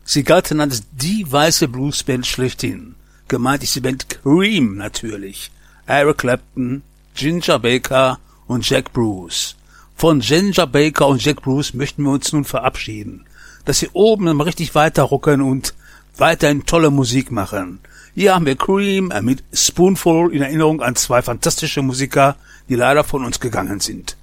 Sie galten als die weiße Bluesband schlechthin. Gemeint ist die Band Cream natürlich. Eric Clapton, Ginger Baker und Jack Bruce. Von Ginger Baker und Jack Bruce möchten wir uns nun verabschieden. Dass sie oben mal richtig weiter rocken und weiterhin tolle Musik machen. Hier haben wir Cream mit Spoonful in Erinnerung an zwei fantastische Musiker, die leider von uns gegangen sind.